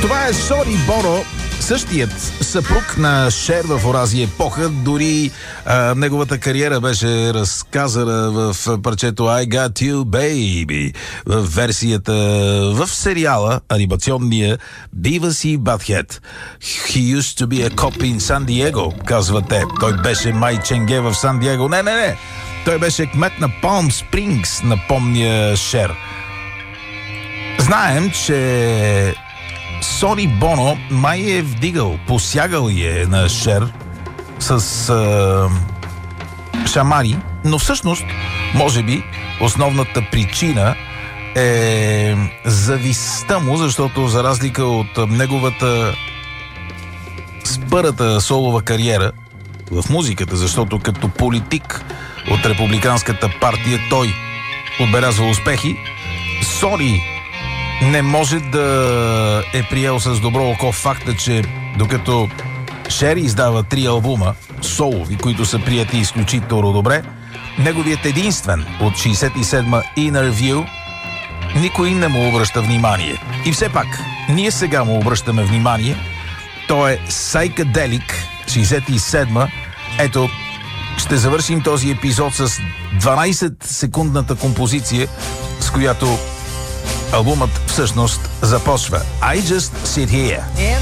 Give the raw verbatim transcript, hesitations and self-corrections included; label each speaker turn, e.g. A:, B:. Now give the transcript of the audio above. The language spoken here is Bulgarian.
A: Това е Сони Боно, същият съпруг на Шер в онази епоха. Дори а, неговата кариера беше разказана в парчето I Got You Baby, в версията в сериала анимационния Beavis и Butthead. He used to be a cop in San Diego, казват те. Той беше май ченге в Сан Диего. Не, не, не. Той беше кмет на Palm Springs, напомня Шер. Знаем, че Сони Боно май е вдигал, посягал е на Шер с а, шамари, но всъщност, може би, основната причина е завистта му, защото за разлика от неговата спърата солова кариера в музиката, защото като политик от републиканската партия той отбелязва успехи, Сони не може да е приел с добро око факта, че докато Шер издава три албума солови, които са прияти изключително добре, неговият единствен от шейсет и седма Inner View никой не му обръща внимание. И все пак, ние сега му обръщаме внимание. Той е Psychedelic, шейсет и седма. Ето, ще завършим този епизод с дванайсет-секундната композиция, с която албумът всъщност започва. I Just Sit Here.